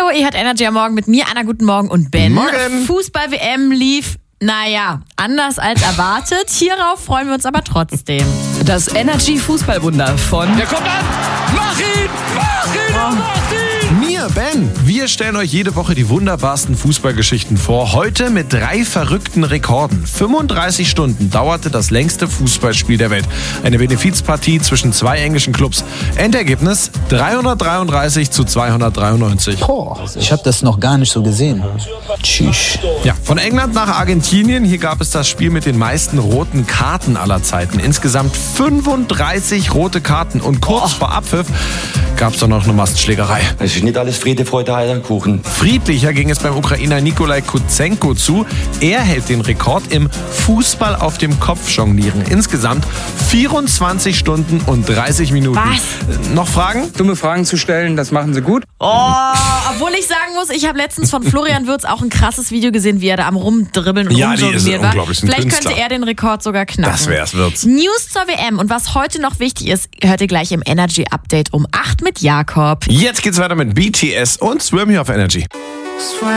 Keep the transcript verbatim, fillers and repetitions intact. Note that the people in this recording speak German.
Hallo, ihr hört Energy am Morgen mit mir, Anna, guten Morgen und Ben. Morgen. Fußball-W M lief, naja, anders als erwartet. Hierauf freuen wir uns aber trotzdem. Das Energy Fußballwunder von... Der kommt an! Mach ihn! Mach ihn! Oh. Mach ihn! Mir, Ben. Wir stellen euch jede Woche die wunderbarsten Fußballgeschichten vor. Heute mit drei verrückten Rekorden. fünfunddreißig Stunden dauerte das längste Fußballspiel der Welt. Eine Benefizpartie zwischen zwei englischen Clubs. Endergebnis dreihundertdreiunddreißig zu zweihundertdreiundneunzig. Boah, ich habe das noch gar nicht so gesehen. Tschüss. Ja, von England nach Argentinien. Hier gab es das Spiel mit den meisten roten Karten aller Zeiten. Insgesamt fünfunddreißig rote Karten. Und kurz vor Abpfiff gab es dann noch eine Massenschlägerei. Es ist nicht alles Friede, Freude, Eierkuchen. Friedlicher ging es beim Ukrainer Nikolai Kutsenko zu. Er hält den Rekord im Fußball auf dem Kopf jonglieren. Insgesamt vierundzwanzig Stunden und dreißig Minuten. Was? Noch Fragen? Dumme Fragen zu stellen, das machen sie gut. Oh, obwohl ich sagen muss, ich habe letztens von Florian Würz auch ein krasses Video gesehen, wie er da am Rumdribbeln und Ja, die ist rumjonglieren war. unglaublich, ein Vielleicht Künstler. könnte er den Rekord sogar knacken. Das wär's, Würz. News zur W M und was heute noch wichtig ist, hört ihr gleich im Energy Update um acht mit Jakob. Jetzt geht's weiter mit B T S und Swim hier auf Energy.